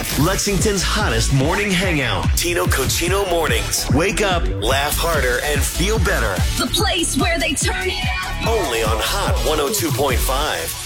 Lexington's hottest morning hangout. Tino Cochino Mornings. Wake up, laugh harder, and feel better. The place where they turn it up. Only on Hot 102.5.